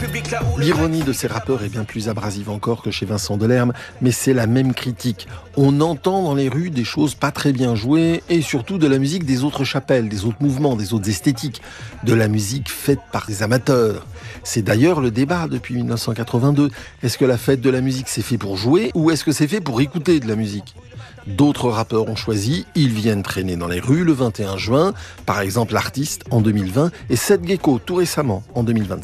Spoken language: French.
L'ironie de ces rappeurs est bien plus abrasive encore que chez Vincent Delerme, mais c'est la même critique. On entend dans les rues des choses pas très bien jouées et surtout de la musique des autres chapelles, des autres mouvements, des autres esthétiques, de la musique faite par des amateurs. C'est d'ailleurs le débat depuis 1982. Est-ce que la fête de la musique c'est fait pour jouer ou est-ce que c'est fait pour écouter de la musique ? D'autres rappeurs ont choisi, ils viennent traîner dans les rues le 21 juin, par exemple l'Artiste en 2020 et Seth Gecko tout récemment en 2025.